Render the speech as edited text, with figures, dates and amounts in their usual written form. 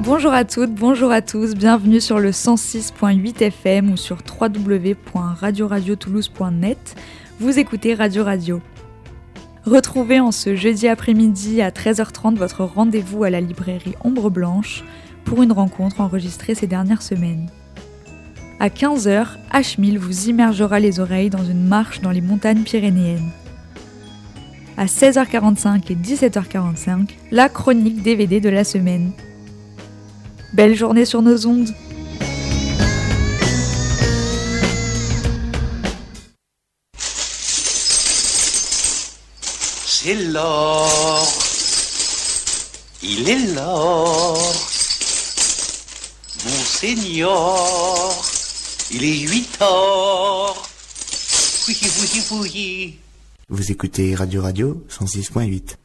Bonjour à toutes, bonjour à tous, bienvenue sur le 106.8 FM ou sur www.radioradio-toulouse.net. Vous écoutez Radio Radio. Retrouvez en ce jeudi après-midi à 13h30 votre rendez-vous à la librairie Ombre Blanche pour une rencontre enregistrée ces dernières semaines. À 15h, H1000 vous immergera les oreilles dans une marche dans les montagnes pyrénéennes. À 16h45 et 17h45, la chronique DVD de la semaine. Belle journée sur nos ondes. C'est l'or, il est l'or, Monseigneur, il est 8h. Oui. Vous écoutez Radio Radio 106.8.